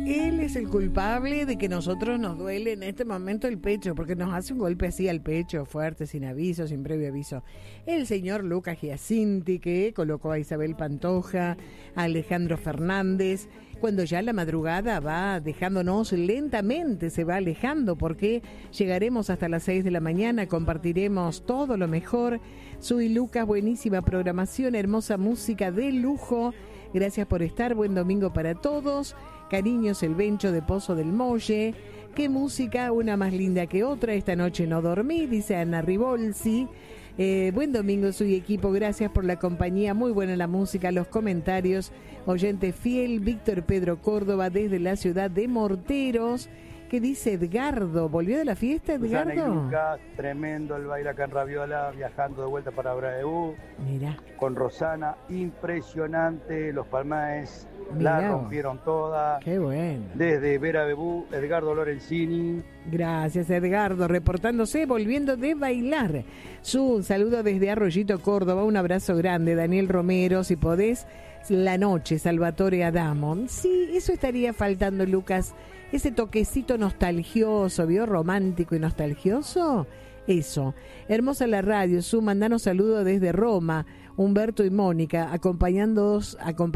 Él es el culpable de que nosotros nos duele en este momento el pecho, porque nos hace un golpe así al pecho, fuerte, sin aviso, sin previo aviso. El señor Lucas Giacinti, que colocó a Isabel Pantoja, a Alejandro Fernández, cuando ya la madrugada va dejándonos lentamente, se va alejando, porque llegaremos hasta las 6 de la mañana, compartiremos todo lo mejor. Soy Lucas, buenísima programación, hermosa música de lujo. Gracias por estar, buen domingo para todos. Cariños, el Bencho de Pozo del Molle. Qué música, una más linda que otra. Esta noche no dormí, dice Ana Ribolsi. Buen domingo, soy equipo, gracias por la compañía, muy buena la música, los comentarios. Oyente fiel, Víctor Pedro Córdoba desde la ciudad de Morteros. ¿Qué dice Edgardo? ¿Volvió de la fiesta, Edgardo? Susana y Lucas, tremendo el baile acá en Raviola, viajando de vuelta para Braeú. Mira. Con Rosana, impresionante, los Palmaes Mirá. la rompieron toda. Qué bueno. Desde Vera Bebú, Edgardo Lorenzini. Gracias, Edgardo, reportándose, volviendo de bailar. Un saludo desde Arroyito, Córdoba, un abrazo grande, Daniel Romero, si podés, la noche, Salvatore Adamo. Sí, eso estaría faltando, Lucas, ese toquecito nostalgioso, ¿vio? Romántico y nostalgioso. Eso. Hermosa la radio, mandanos saludos desde Roma, Humberto y Mónica, acompañados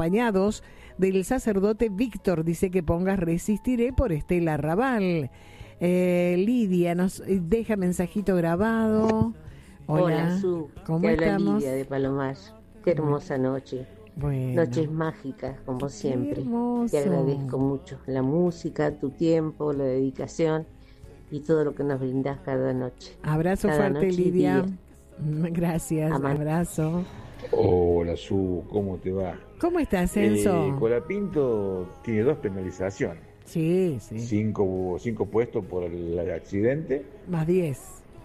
del sacerdote Víctor, dice que pongas Resistiré por Estela Raval. Lidia nos deja mensajito grabado. Hola, Su, ¿cómo estamos? Lidia de Palomar, qué hermosa noche. Bueno. Noches mágicas, como siempre. Hermoso. Te agradezco mucho la música, tu tiempo, la dedicación y todo lo que nos brindás cada noche. Abrazo cada fuerte, noche Lidia. Gracias, Amar. abrazo. Hola, Su, ¿cómo te va? ¿Cómo estás, Enzo? Colapinto tiene 2 penalizaciones. Sí, sí. 5 puestos por el accidente Más 10.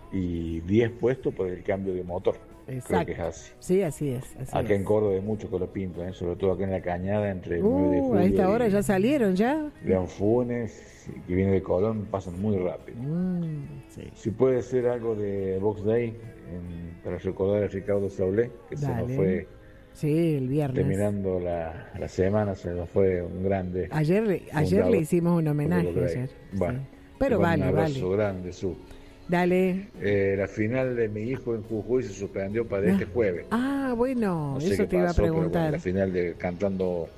y 10 puestos por el cambio de motor. Exacto. Creo que es así. Sí, así es. Acá en Córdoba hay mucho Colapinto, sobre todo acá en la Cañada, entre el 9 de julio a esta hora y ya salieron, ¿ya? León Funes, que viene de Colón, pasan muy rápido. Sí. Si puede ser algo de Box Day, para recordar a Ricardo Saulé, que se nos fue Sí, el viernes. terminando la semana, se nos fue un grande. Ayer le hicimos un homenaje. Ayer. Bueno, Sí. Pero un vale. abrazo grande, Su. Dale. La final de mi hijo en Jujuy se suspendió para este jueves. Ah, bueno, No sé eso qué te iba a pasó, pero preguntar. bueno, la final de cantando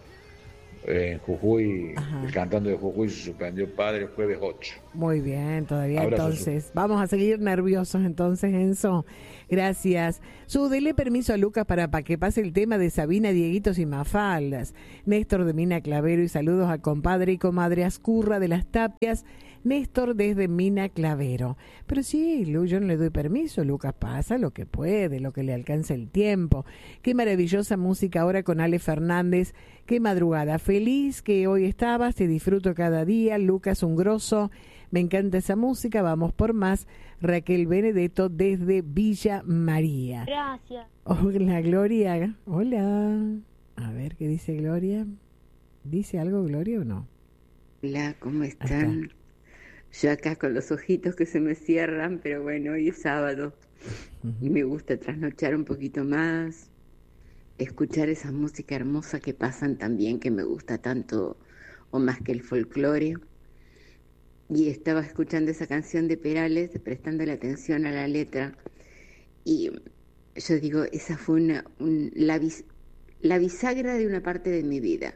en Jujuy, Ajá. el cantando de Jujuy se suspendió para el jueves 8. Muy bien, todavía Abrazo, entonces. Vamos a seguir nerviosos entonces, Enzo. Gracias. Dele permiso a Lucas para que pase el tema de Sabina, Dieguitos y Mafaldas. Néstor de Mina Clavero y saludos a compadre y comadre Ascurra de las Tapias. Néstor desde Mina Clavero. Pero sí, yo no le doy permiso, Lucas pasa lo que puede, lo que le alcanza el tiempo. Qué maravillosa música ahora con Ale Fernández, qué madrugada, feliz que hoy estabas, te disfruto cada día, Lucas un grosso, me encanta esa música, vamos por más. Raquel Benedetto desde Villa María. Gracias. Hola, Gloria, hola. A ver, ¿qué dice Gloria? ¿Dice algo Gloria o no? Hola, ¿cómo están? Yo acá con los ojitos que se me cierran, pero bueno, hoy es sábado y me gusta trasnochar un poquito más, escuchar esa música hermosa que pasan también, que me gusta tanto o más que el folclore. Y estaba escuchando esa canción de Perales, prestándole atención a la letra, y yo digo, esa fue la bisagra de una parte de mi vida.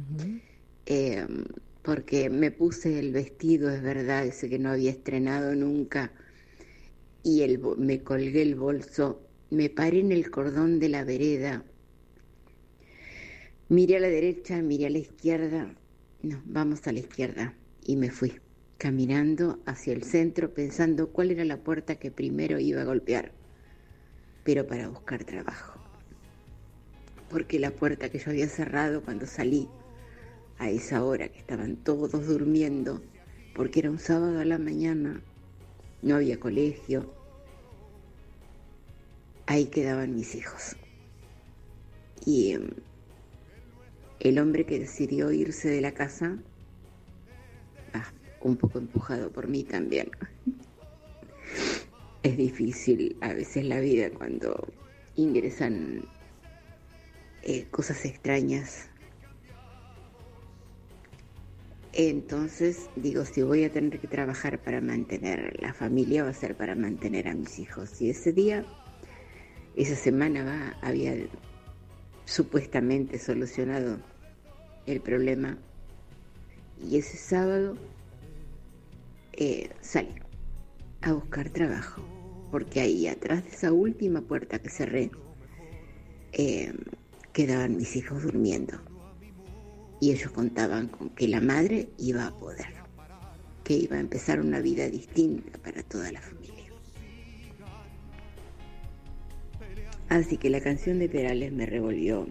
Porque me puse el vestido, es verdad, ese que no había estrenado nunca, y me colgué el bolso, me paré en el cordón de la vereda, miré a la derecha, miré a la izquierda, no, vamos a la izquierda, y me fui, caminando hacia el centro, pensando cuál era la puerta que primero iba a golpear, pero para buscar trabajo, porque la puerta que yo había cerrado cuando salí, a esa hora que estaban todos durmiendo, porque era un sábado a la mañana, no había colegio, ahí quedaban mis hijos. Y el hombre que decidió irse de la casa, un poco empujado por mí también. Es difícil a veces la vida cuando ingresan cosas extrañas Entonces digo, si voy a tener que trabajar para mantener la familia, va a ser para mantener a mis hijos. Y ese día, esa semana había supuestamente solucionado el problema. Y ese sábado salí a buscar trabajo, porque ahí atrás de esa última puerta que cerré, quedaban mis hijos durmiendo. Y ellos contaban con que la madre iba a poder, que iba a empezar una vida distinta para toda la familia. Así que la canción de Perales me revolvió,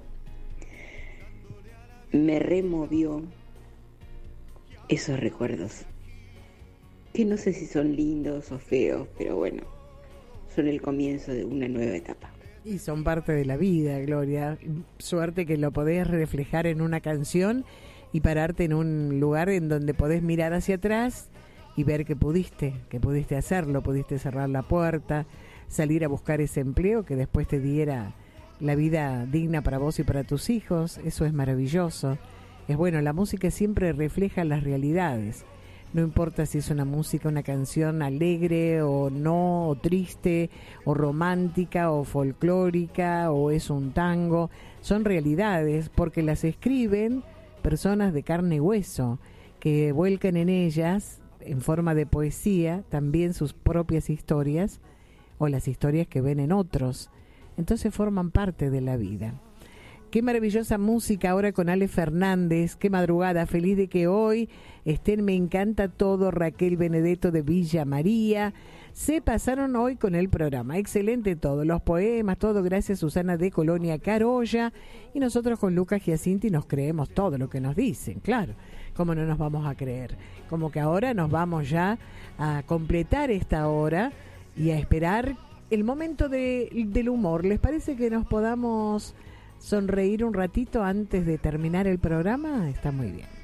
me removió esos recuerdos, que no sé si son lindos o feos, pero bueno, son el comienzo de una nueva etapa. Y son parte de la vida, Gloria. Suerte que lo podés reflejar en una canción y pararte en un lugar en donde podés mirar hacia atrás y ver que pudiste hacerlo, pudiste cerrar la puerta, salir a buscar ese empleo que después te diera la vida digna para vos y para tus hijos. Eso es maravilloso. Es bueno, la música siempre refleja las realidades. No importa si es una música, una canción alegre o no, o triste, o romántica, o folclórica, o es un tango. Son realidades porque las escriben personas de carne y hueso, que vuelcan en ellas, en forma de poesía, también sus propias historias, o las historias que ven en otros. Entonces forman parte de la vida. Qué maravillosa música ahora con Ale Fernández, qué madrugada, feliz de que hoy estén, me encanta todo, Raquel Benedetto de Villa María, se pasaron hoy con el programa, excelente todo, los poemas, todo, gracias Susana de Colonia Carolla, y nosotros con Lucas Giacinti nos creemos todo lo que nos dicen, claro, cómo no nos vamos a creer, como que ahora nos vamos ya a completar esta hora y a esperar el momento del humor. ¿Les parece que nos podamos sonreír un ratito antes de terminar el programa? Está muy bien.